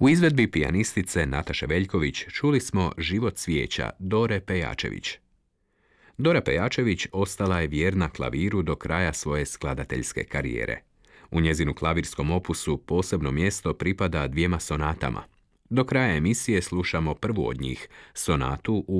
U izvedbi pijanistice Nataše Veljković čuli smo Život cvijeća Dore Pejačević. Dora Pejačević ostala je vjerna klaviru do kraja svoje skladateljske karijere. U njezinu klavirskom opusu posebno mjesto pripada dvijema sonatama. Do kraja emisije slušamo prvu od njih, sonatu u